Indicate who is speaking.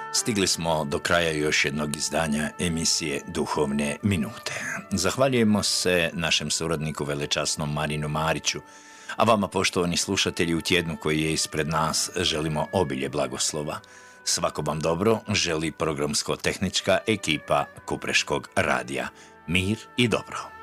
Speaker 1: Stigli smo do kraja još jednog izdanja emisije Duhovne minute. Zahvaljujemo se našem suradniku velečasnom Marinu Mariću, a vama, poštovani slušatelji, u tjednu koji je ispred nas želimo obilje blagoslova. Svako vam dobro želi programsko-tehnička ekipa Kupreškog radija. Mir i dobro.